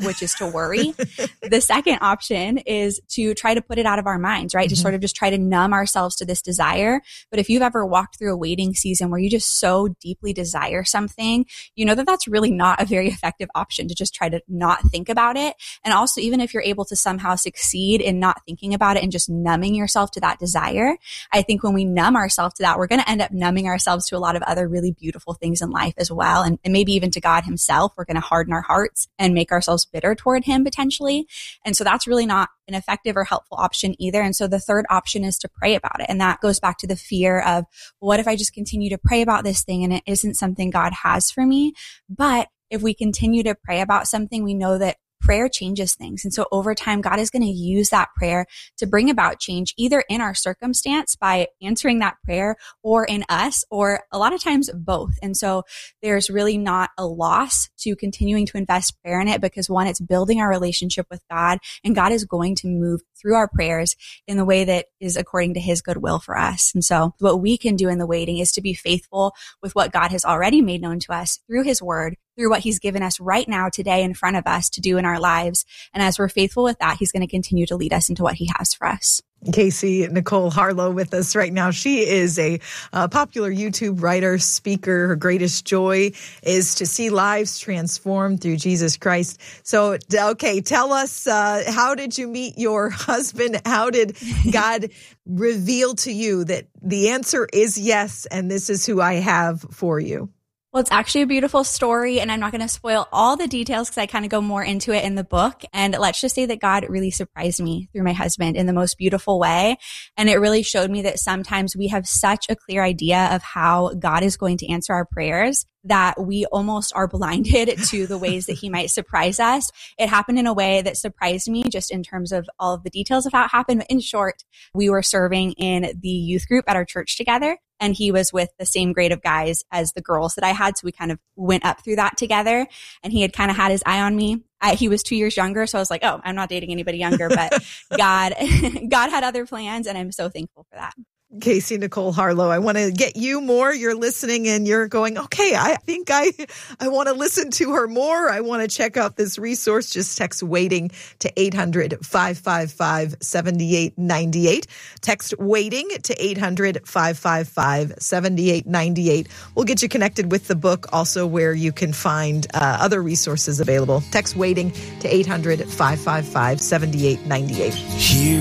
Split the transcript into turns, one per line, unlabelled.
which is to worry. The second option is to try to put it out of our minds, right? To sort of just try to numb ourselves to this desire. But if you've ever walked through a waiting season where you just so deeply desire something, you know that that's really not a very effective option to just try to not think about it. And also, even if you're able to somehow succeed in not thinking about it and just numbing yourself to that desire, I think when we numb ourselves to that, we're going to end up numbing ourselves to a lot of other really beautiful things in life as well. And maybe even to God himself. We're going to harden our hearts and make ourselves bitter toward him potentially. And so that's really not an effective or helpful option either. And so the third option is to pray about it. And that goes back to the fear of, what if I just continue to pray about this thing and it isn't something God has for me? But if we continue to pray about something, we know that prayer changes things. And so over time, God is going to use that prayer to bring about change, either in our circumstance by answering that prayer, or in us, or a lot of times both. And so there's really not a loss to continuing to invest prayer in it, because one, it's building our relationship with God, and God is going to move through our prayers in the way that is according to his good will for us. And so what we can do in the waiting is to be faithful with what God has already made known to us through his word, through what he's given us right now, today in front of us to do in our lives. And as we're faithful with that, he's going to continue to lead us into what he has for us.
Casey Nicole Harlow with us right now. She is a popular YouTube writer, speaker. Her greatest joy is to see lives transformed through Jesus Christ. So, okay, tell us, how did you meet your husband? How did God reveal to you that the answer is yes, and this is who I have for you?
Well, it's actually a beautiful story, and I'm not going to spoil all the details because I kind of go more into it in the book. And let's just say that God really surprised me through my husband in the most beautiful way. And it really showed me that sometimes we have such a clear idea of how God is going to answer our prayers that we almost are blinded to the ways that he might surprise us. It happened in a way that surprised me, just in terms of all of the details of how it happened. But in short, we were serving in the youth group at our church together, and he was with the same grade of guys as the girls that I had. So we kind of went up through that together, and he had kind of had his eye on me. He was 2 years younger. So I was like, oh, I'm not dating anybody younger, but God had other plans, and I'm so thankful for that.
Casey Nicole Harlow, I want to get you more. You're listening and you're going, okay, I think I want to listen to her more. I want to check out this resource. Just text WAITING to 800-555-7898. Text WAITING to 800-555-7898. We'll get you connected with the book, also where you can find other resources available. Text WAITING to 800-555-7898.
Here